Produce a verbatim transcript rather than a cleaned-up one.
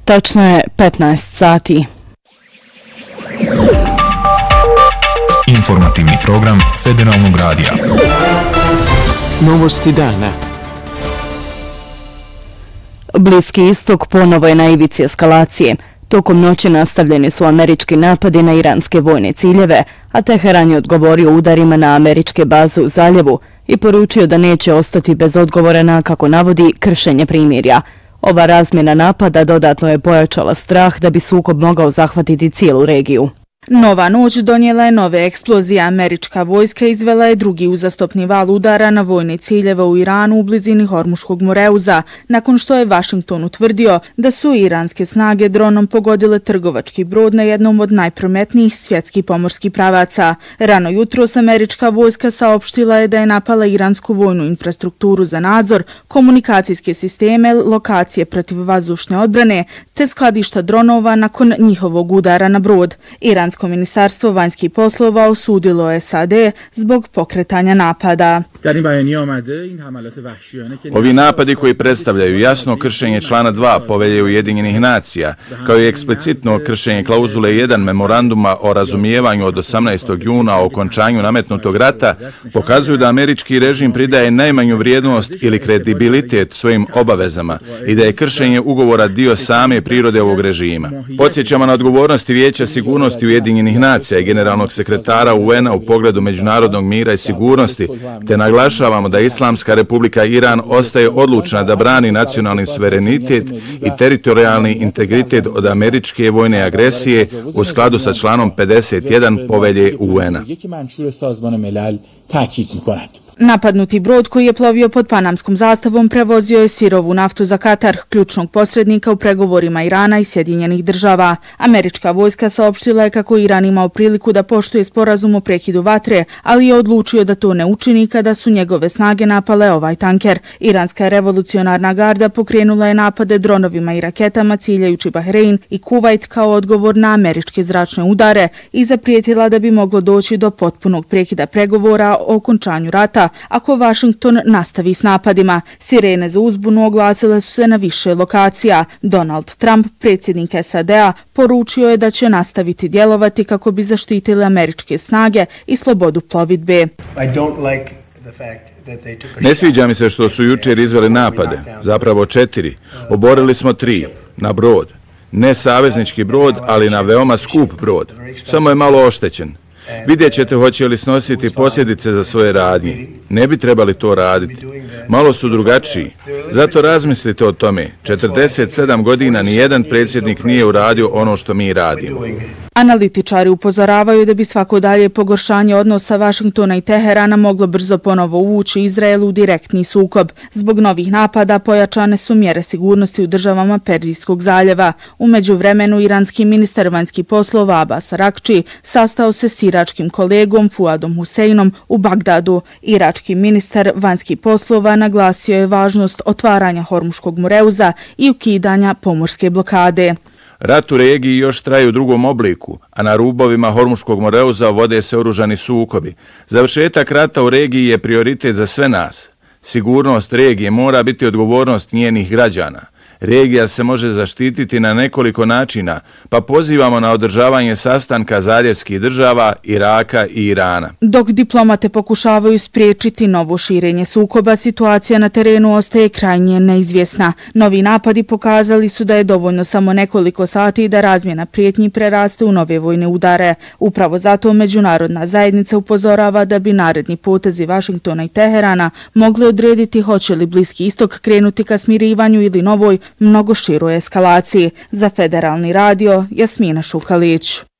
Tačno je petnaest sati. Informativni program Federalnog radija. Novosti dana. Bliski istok ponovo je na ivici eskalacije. Tokom noći nastavljeni su američki napadi na iranske vojne ciljeve, a Teheran je odgovorio udarima na američke baze u zaljevu i poručio da neće ostati bez odgovora na, kako navodi, kršenje primirja. Ova razmjena napada dodatno je pojačala strah da bi sukob mogao zahvatiti cijelu regiju. Nova noć donijela je nove eksplozije. Američka vojska izvela je drugi uzastopni val udara na vojne ciljeve u Iranu u blizini Hormuškog moreuza, nakon što je Washington utvrdio da su iranske snage dronom pogodile trgovački brod na jednom od najprometnijih svjetskih pomorskih pravaca. Rano jutros američka vojska saopštila je da je napala iransku vojnu infrastrukturu za nadzor, komunikacijske sisteme, lokacije protiv vazdušne odbrane te skladišta dronova nakon njihovog udara na brod. Iransko ministarstvo vanjskih poslova osudilo je S A D zbog pokretanja napada. Ovi napadi koji predstavljaju jasno kršenje člana dva Povelje Ujedinjenih nacija, kao i eksplicitno kršenje klauzule jedan memoranduma o razumijevanju od osamnaestog juna o okončanju nametnutog rata, pokazuju da američki režim pridaje najmanju vrijednost ili kredibilitet svojim obavezama i da je kršenje ugovora dio same prirode ovog režima. Podsjećamo na odgovornosti Vijeća sigurnosti Ujedinjenih nacija i generalnog sekretara U N A u pogledu međunarodnog mira i sigurnosti, te naglašavamo da Islamska republika Iran ostaje odlučna da brani nacionalni suverenitet i teritorijalni integritet od američke vojne agresije u skladu sa članom pedeset jedan Povelje U N A. Napadnuti brod koji je plovio pod panamskom zastavom prevozio je sirovu naftu za Katar, ključnog posrednika u pregovorima Irana i Sjedinjenih država. Američka vojska saopštila je kako Iran imao priliku da poštuje sporazum o prekidu vatre, ali je odlučio da to ne učini kada su njegove snage napale ovaj tanker. Iranska revolucionarna garda pokrenula je napade dronovima i raketama ciljajući Bahrein i Kuvajt kao odgovor na američke zračne udare i zaprijetila da bi moglo doći do potpunog prekida pregovora o okončanju rata ako Washington nastavi s napadima. Sirene za uzbunu oglasile su se na više lokacija. Donald Trump, predsjednik S A D-a, poručio je da će nastaviti djelovati kako bi zaštitili američke snage i slobodu plovidbe. Ne sviđa mi se što su jučer izveli napade, zapravo četiri. Oborili smo tri, na brod. Ne saveznički brod, ali na veoma skup brod. Samo je malo oštećen. Vidjet ćete hoće li snositi posljedice za svoje radnje. Ne bi trebali to raditi. Malo su drugačiji. Zato razmislite o tome. četrdeset sedam godina nijedan predsjednik nije uradio ono što mi radimo. Analitičari upozoravaju da bi svako dalje pogoršanje odnosa Washingtona i Teherana moglo brzo ponovo uvući Izrael u direktni sukob. Zbog novih napada pojačane su mjere sigurnosti u državama Perzijskog zaljeva. U međuvremenu iranski ministar vanjskih poslova Abbas Arakči sastao se s iračkim kolegom Fuadom Huseinom u Bagdadu. Irački ministar vanjskih poslova naglasio je važnost otvaranja Hormuškog moreuza i ukidanja pomorske blokade. Rat u regiji još traje u drugom obliku, a na rubovima Hormuškog moreuza vode se oružani sukobi. Završetak rata u regiji je prioritet za sve nas. Sigurnost regije mora biti odgovornost njenih građana. Regija se može zaštititi na nekoliko načina, pa pozivamo na održavanje sastanka zaljevskih država, Iraka i Irana. Dok diplomate pokušavaju spriječiti novo širenje sukoba, situacija na terenu ostaje krajnje neizvjesna. Novi napadi pokazali su da je dovoljno samo nekoliko sati da razmjena prijetnji preraste u nove vojne udare. Upravo zato međunarodna zajednica upozorava da bi naredni potezi Washingtona i Teherana mogli odrediti hoće li Bliski istok krenuti ka smirivanju ili novoj mnogo široj eskalaciji. Za Federalni radio, Jasmina Šukalić.